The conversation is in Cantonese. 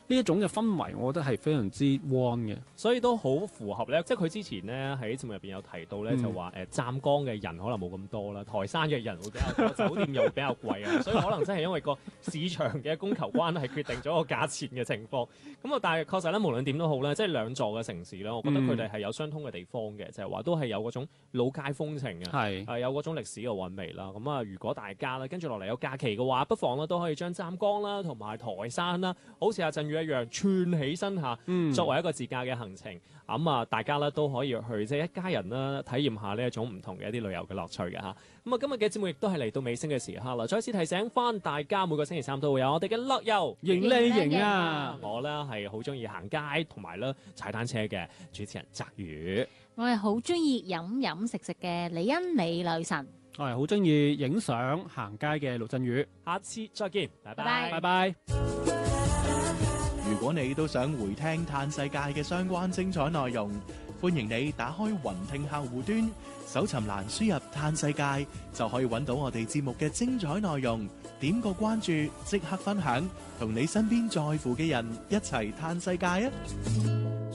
呢一種嘅氛圍，我覺得係非常之 warm 嘅。 所以都好符合咧，即係佢之前咧喺節目入邊有提到咧，就話湛江嘅人可能冇咁多啦，台山嘅人會比較多，酒店又會比較貴啊，所以可能真係因為個市場嘅供求關係決定咗個價錢嘅情況。咁啊，但係確實咧，無論點都好咧，即係兩座嘅城市咧，我覺得佢哋係有相通嘅地方嘅，就係話都係有嗰種老街風情嘅，係有嗰種歷史嘅韻味啦。咁啊，如果大家咧跟住落嚟有假期嘅話，不妨咧都可以將湛江啦同埋台山啦，好似阿振宇一樣串起身下，作為一個自駕嘅行程。咁啊，大家咧都可以去即係一家人啦，體驗下呢一種唔同嘅一啲旅遊嘅樂趣嘅嚇。咁啊，今日嘅節目亦都係嚟到尾聲嘅時刻啦。再次提醒翻大家，每個星期三都會有我哋嘅樂遊型靚型啊！ 我咧係好中意行街同埋咧踩單車嘅主持人澤宇， 我係好中意飲食嘅李欣李女神， 我係好中意影相行街嘅陸振宇。 下次再見，拜拜拜拜。 如果你都想回聽嘆世界嘅相關精彩內容，歡迎你打開雲聽客戶端，搜尋欄輸入嘆世界，就可以揾到我哋節目嘅精彩內容。點個關注，即刻分享，同你身邊在乎嘅人一齊嘆世界啊！